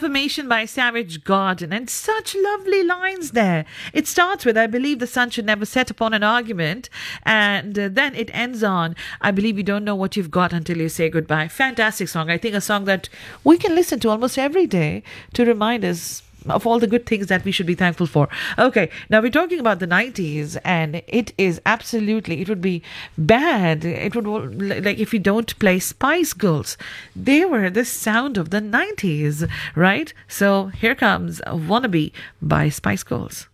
Affirmation by Savage Garden, and such lovely lines there. It starts with, I believe the sun should never set upon an argument, and then it ends on, I believe you don't know what you've got until you say goodbye. Fantastic song. I think a song that we can listen to almost every day to remind us of all the good things that we should be thankful for. Okay, now we're talking about the 90s, and it is absolutely, it would be bad, it would, like, if you don't play Spice Girls. They were the sound of the 90s, right? So here comes Wannabe by Spice Girls.